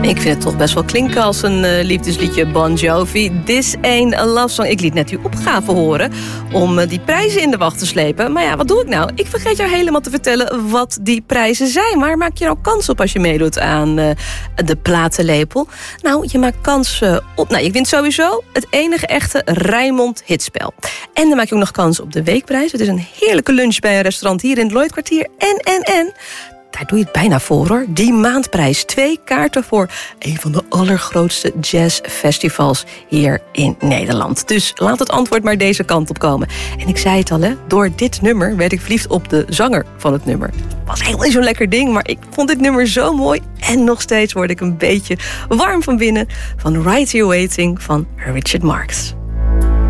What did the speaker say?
Ik vind het toch best wel klinken als een liefdesliedje. Bon Jovi, This Ain't a Love Song. Ik liet net uw opgave horen om die prijzen in de wacht te slepen. Maar ja, wat doe ik nou? Ik vergeet jou helemaal te vertellen wat die prijzen zijn. Waar maak je nou kans op als je meedoet aan de platenlepel? Nou, je maakt kans op... Nou, je wint sowieso het enige echte Rijnmond hitspel. En dan maak je ook nog kans op de weekprijs. Het is een heerlijke lunch bij een restaurant hier in het Lloydkwartier. En... Daar doe je het bijna voor, hoor. Die maandprijs. 2 kaarten voor een van de allergrootste jazzfestivals hier in Nederland. Dus laat het antwoord maar deze kant op komen. En ik zei het al, hè. Door dit nummer werd ik verliefd op de zanger van het nummer. Het was helemaal niet zo'n lekker ding, maar ik vond dit nummer zo mooi. En nog steeds word ik een beetje warm van binnen. Van Right Here Waiting van Richard Marx.